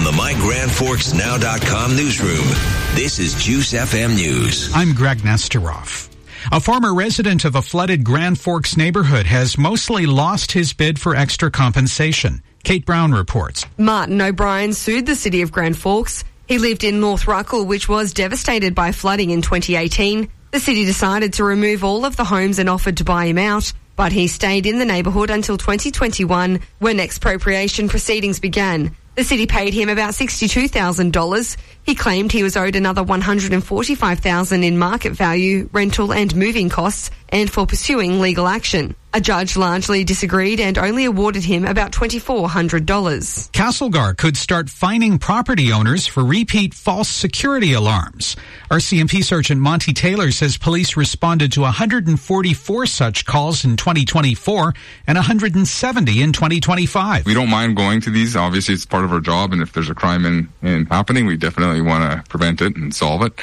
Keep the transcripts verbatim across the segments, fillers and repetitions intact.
the My Grand Forks Now dot com newsroom, this is Juice F M News. I'm Greg Nesteroff. A former resident of a flooded Grand Forks neighborhood has mostly lost his bid for extra compensation. Kate Brown reports. Martin O'Brien sued the city of Grand Forks. He lived in North Ruckle, which was devastated by flooding in twenty eighteen. The city decided to remove all of the homes and offered to buy him out, but he stayed in the neighbourhood until twenty twenty-one, when expropriation proceedings began. The city paid him about sixty-two thousand dollars. He claimed he was owed another one hundred forty-five thousand dollars in market value, rental and moving costs, and for pursuing legal action. A judge largely disagreed and only awarded him about two thousand four hundred dollars. Castlegar could start fining property owners for repeat false security alarms. R C M P Sergeant Monty Taylor says police responded to one hundred forty-four such calls in twenty twenty-four and one hundred seventy in twenty twenty-five. We don't mind going to these. Obviously, it's part of our job, and if there's a crime in, in happening, we definitely want to prevent it and solve it.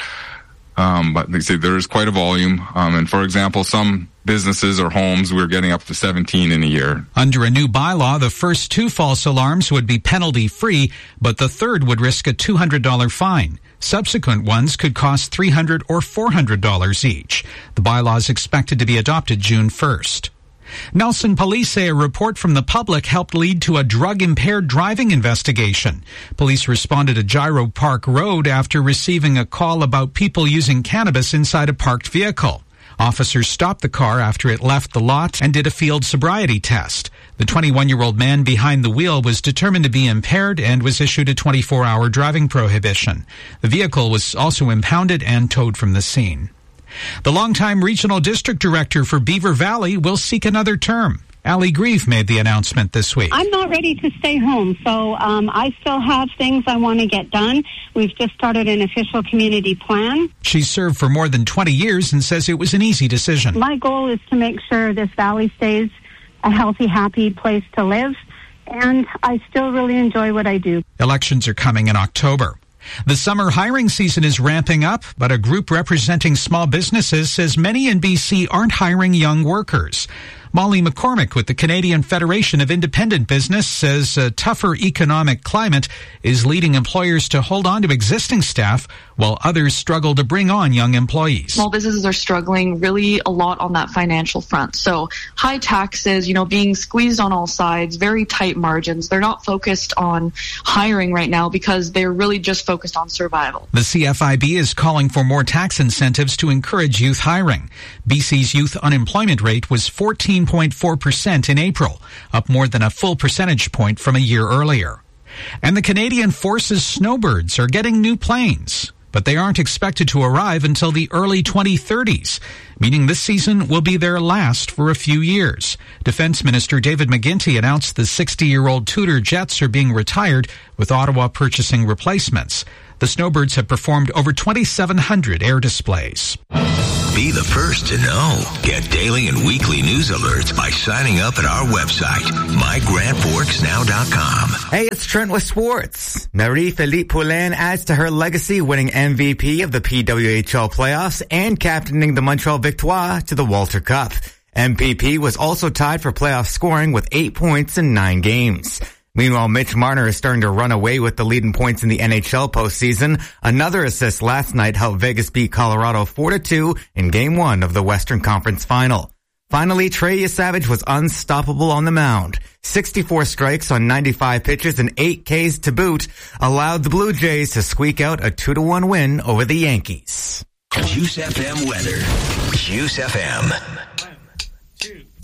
Um, but they say there is quite a volume. Um, and for example, some businesses or homes, we're getting up to seventeen in a year. Under a new bylaw, the first two false alarms would be penalty-free, but the third would risk a two hundred dollars fine. Subsequent ones could cost three hundred dollars or four hundred dollars each. The bylaw is expected to be adopted June first. Nelson police say a report from the public helped lead to a drug-impaired driving investigation. Police responded to Gyro Park Road after receiving a call about people using cannabis inside a parked vehicle. Officers stopped the car after it left the lot and did a field sobriety test. The twenty-one-year-old man behind the wheel was determined to be impaired and was issued a twenty-four hour driving prohibition. The vehicle was also impounded and towed from the scene. The longtime regional district director for Beaver Valley will seek another term. Allie Grieve made the announcement this week. I'm not ready to stay home, so um, I still have things I want to get done. We've just started an official community plan. She's served for more than twenty years and says it was an easy decision. My goal is to make sure this valley stays a healthy, happy place to live, and I still really enjoy what I do. Elections are coming in October. The summer hiring season is ramping up, but a group representing small businesses says many in B C aren't hiring young workers. Molly McCormick with the Canadian Federation of Independent Business says a tougher economic climate is leading employers to hold on to existing staff while others struggle to bring on young employees. Small businesses are struggling really a lot on that financial front. So high taxes, you know, being squeezed on all sides, very tight margins. They're not focused on hiring right now because they're really just focused on survival. The C F I B is calling for more tax incentives to encourage youth hiring. B C's youth unemployment rate was fourteen point four percent in April, up more than a full percentage point from a year earlier. And the Canadian Forces snowbirds are getting new planes, but they aren't expected to arrive until the early twenty thirties, meaning this season will be their last for a few years. Defense Minister David McGuinty announced the sixty-year-old Tudor jets are being retired, with Ottawa purchasing replacements. The snowbirds have performed over twenty-seven hundred air displays. Be the first to know. Get daily and weekly news alerts by signing up at our website, my grand forks now dot com. Hey, it's Trent with sports. Marie-Philippe Poulin adds to her legacy, winning M V P of the P W H L playoffs and captaining the Montreal Victoire to the Walter Cup. M V P was also tied for playoff scoring with eight points in nine games. Meanwhile, Mitch Marner is starting to run away with the lead in points in the N H L postseason. Another assist last night helped Vegas beat Colorado four to two in game one of the Western Conference Final. Finally, Trey Savage was unstoppable on the mound. sixty-four strikes on ninety-five pitches and eight Ks to boot allowed the Blue Jays to squeak out a two to one win over the Yankees. Juice F M weather. Juice F M.